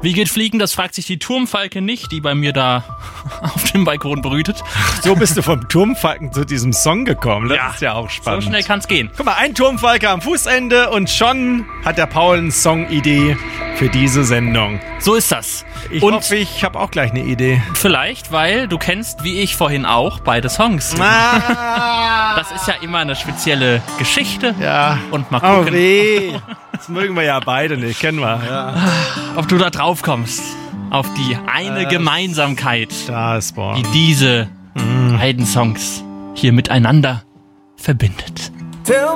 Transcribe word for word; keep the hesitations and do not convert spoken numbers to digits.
Wie geht Fliegen? Das fragt sich die Turmfalke nicht, die bei mir da auf dem Balkon brütet. So bist du vom Turmfalken zu diesem Song gekommen. Das Ja, ist ja auch spannend. So schnell kann's gehen. Guck mal, ein Turmfalke am Fußende und schon hat der Paul eine Songidee für diese Sendung. So ist das. Ich Und hoffe, ich habe auch gleich eine Idee. vielleicht, weil du kennst, wie ich vorhin auch, beide Songs. Ah, Das ist ja immer eine spezielle Geschichte. ja. Und mal Oh gucken, weh. Das mögen wir ja beide nicht, kennen wir. Ja. ob du da drauf kommst. Auf die eine Äh, Gemeinsamkeit, Das war. die diese beiden Songs hier miteinander verbindet.